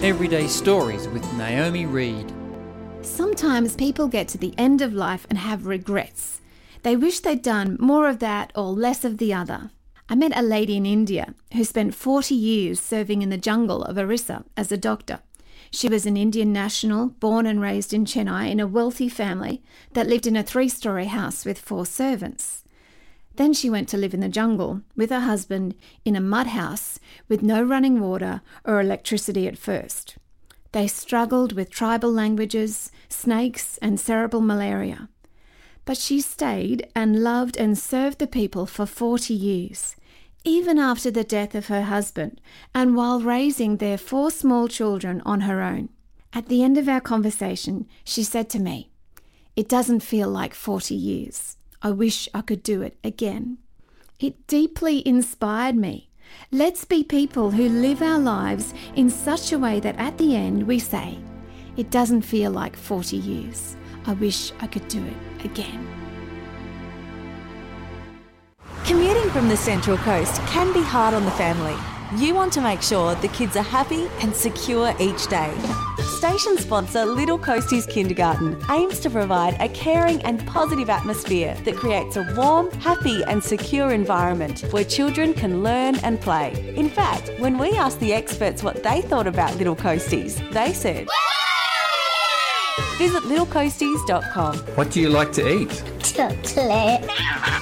Everyday Stories with Naomi Reed. Sometimes people get to the end of life and have regrets. They wish they'd done more of that or less of the other. I met a lady in India who spent 40 years serving in the jungle of Orissa as a doctor. She was an Indian national, born and raised in Chennai in a wealthy family that lived in a 3-storey house with 4 servants. Then she went to live in the jungle with her husband in a mud house with no running water or electricity at first. They struggled with tribal languages, snakes and cerebral malaria. But she stayed and loved and served the people for 40 years, even after the death of her husband and while raising their 4 small children on her own. At the end of our conversation, she said to me, "It doesn't feel like 40 years. I wish I could do it again." It deeply inspired me. Let's be people who live our lives in such a way that at the end we say, "It doesn't feel like 40 years. I wish I could do it again." Commuting from the Central Coast can be hard on the family. You want to make sure the kids are happy and secure each day. Station sponsor Little Coasties Kindergarten aims to provide a caring and positive atmosphere that creates a warm, happy and secure environment where children can learn and play. In fact, when we asked the experts what they thought about Little Coasties, they said, Visit littlecoasties.com. What do you like to eat? Chocolate.